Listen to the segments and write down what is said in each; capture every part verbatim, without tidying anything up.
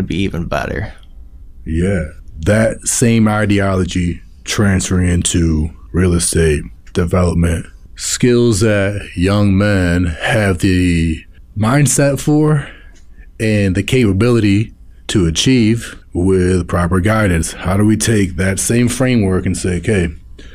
be even better. Yeah. That same ideology transferring into real estate development. Skills that young men have the mindset for and the capability to achieve with proper guidance. How do we take that same framework and say, okay,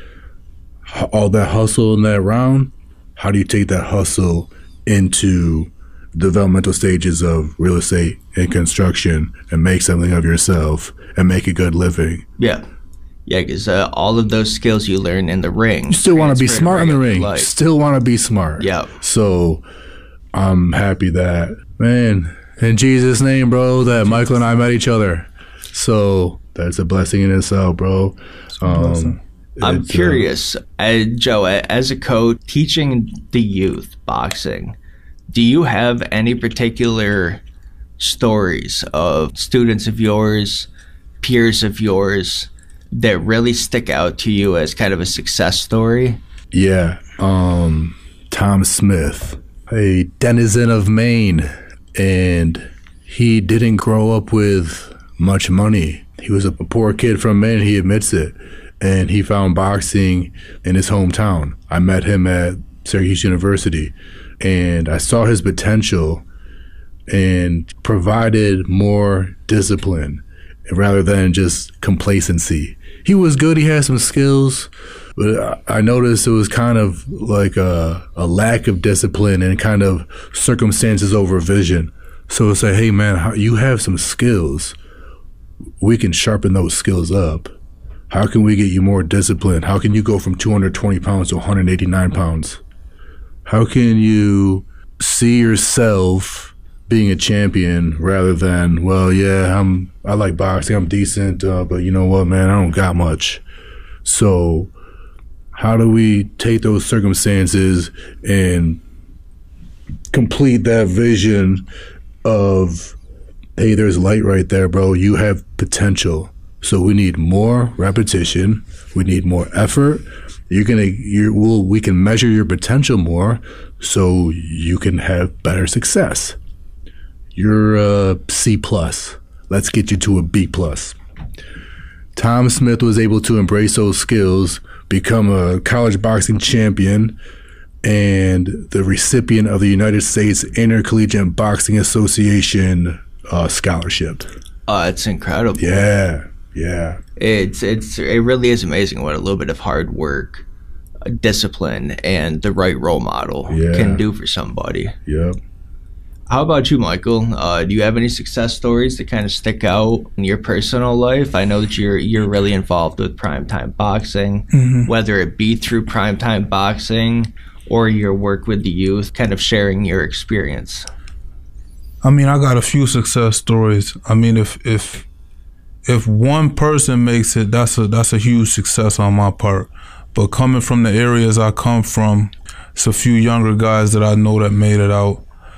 all that hustle in that round, how do you take that hustle into developmental stages of real estate and construction and make something of yourself and make a good living? Yeah. Yeah, because uh, all of those skills you learn in the ring. You still want to be smart in the ring. Life. Still want to be smart. Yeah. So I'm happy that, man, in Jesus' name, bro, that Michael and I met each other. So that's a blessing in itself, bro. Um, I'm curious, uh, Joe, as a coach teaching the youth boxing, do you have any particular stories of students of yours, peers of yours, that really stick out to you as kind of a success story? Yeah. Um, Tom Smith, a denizen of Maine, and he didn't grow up with much money. He was a poor kid from Maine, he admits it, and he found boxing in his hometown. I met him at Syracuse University, and I saw his potential and provided more discipline rather than just complacency. He was good, he had some skills, but I noticed it was kind of like a, a lack of discipline and kind of circumstances over vision. So it's like, hey man, how, you have some skills. We can sharpen those skills up. How can we get you more discipline? How can you go from two hundred twenty pounds to one hundred eighty-nine pounds? How can you see yourself being a champion rather than, well, yeah, I'm, I like boxing, I'm decent, uh, but you know what, man, I don't got much. So how do we take those circumstances and complete that vision of, hey, there's light right there, bro. You have potential. So we need more repetition. We need more effort. You're gonna, you're, well, we can measure your potential more so you can have better success. You're a C plus. Let's get you to a B plus. Tom Smith was able to embrace those skills, become a college boxing champion, and the recipient of the United States Intercollegiate Boxing Association uh, scholarship. Oh, it's incredible. Yeah, yeah. It's it's it really is amazing what a little bit of hard work, discipline, and the right role model yeah. can do for somebody. Yep. How about you, Michael? Uh, do you have any success stories that kind of stick out in your personal life? I know that you're you're really involved with Primetime Boxing, mm-hmm. whether it be through Primetime Boxing or your work with the youth, kind of sharing your experience. I mean, I got a few success stories. I mean, if if if one person makes it, that's a that's a huge success on my part. But coming from the areas I come from, it's a few younger guys that I know that made it out.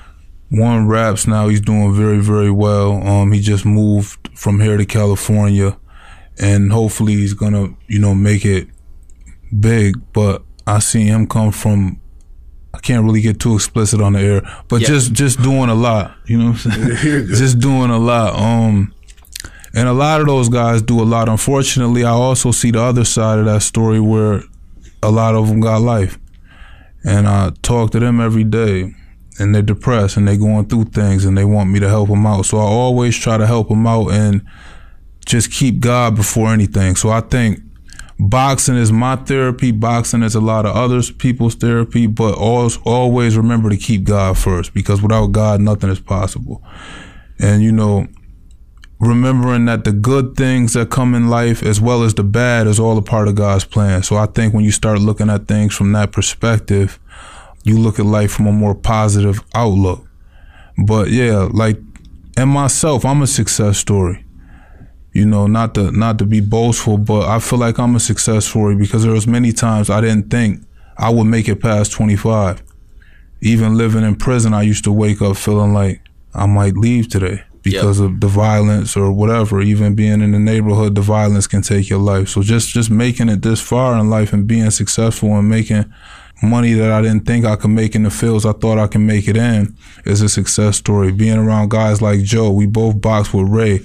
One raps now, he's doing very, very well. Um, he just moved from here to California, and hopefully he's gonna, you know, make it big. But I seen him come from, I can't really get too explicit on the air, but yeah. just just doing a lot, you know what I'm saying? Just doing a lot. Um, and a lot of those guys do a lot. Unfortunately, I also see the other side of that story where a lot of them got life. And I talk to them every day. And they're depressed and they're going through things and they want me to help them out. So I always try to help them out and just keep God before anything. So I think boxing is my therapy. Boxing is a lot of other people's therapy, but always, always remember to keep God first, because without God, nothing is possible. And, you know, remembering that the good things that come in life as well as the bad is all a part of God's plan. So I think when you start looking at things from that perspective, you look at life from a more positive outlook. But yeah, like, and myself, I'm a success story. You know, not to not to be boastful, but I feel like I'm a success story because there was many times I didn't think I would make it past twenty-five. Even living in prison, I used to wake up feeling like I might leave today because yep. of the violence or whatever. Even being in the neighborhood, the violence can take your life. So just just making it this far in life and being successful and making money that I didn't think I could make in the fields I thought I could make it in is a success story. Being around guys like Joe, we both boxed with Ray.